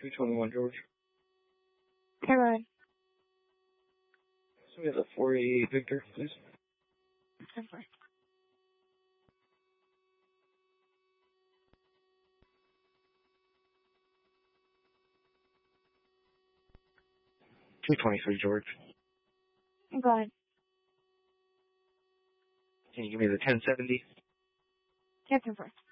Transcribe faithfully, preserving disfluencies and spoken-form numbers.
two twenty-one, George. Hey, Ryan. So we have a four eighty-eight Victor, please. Okay. two twenty-three, George. Go ahead. Can you give me the ten seventy? Captain first.